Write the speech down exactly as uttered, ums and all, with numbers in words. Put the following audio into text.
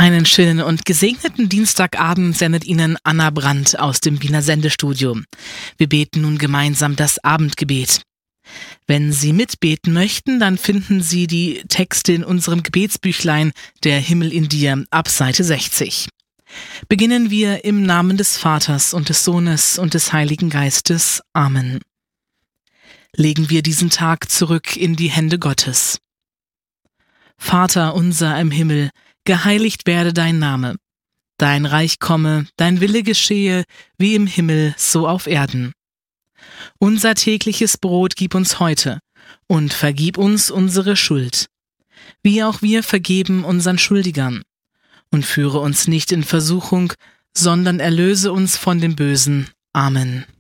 Einen schönen und gesegneten Dienstagabend sendet Ihnen Anna Brandt aus dem Wiener Sendestudio. Wir beten nun gemeinsam das Abendgebet. Wenn Sie mitbeten möchten, dann finden Sie die Texte in unserem Gebetsbüchlein Der Himmel in dir ab Seite sechzig. Beginnen wir im Namen des Vaters und des Sohnes und des Heiligen Geistes. Amen. Legen wir diesen Tag zurück in die Hände Gottes. Vater unser im Himmel, geheiligt werde dein Name. Dein Reich komme, dein Wille geschehe, wie im Himmel, so auf Erden. Unser tägliches Brot gib uns heute und vergib uns unsere Schuld, wie auch wir vergeben unseren Schuldigern. Und führe uns nicht in Versuchung, sondern erlöse uns von dem Bösen. Amen.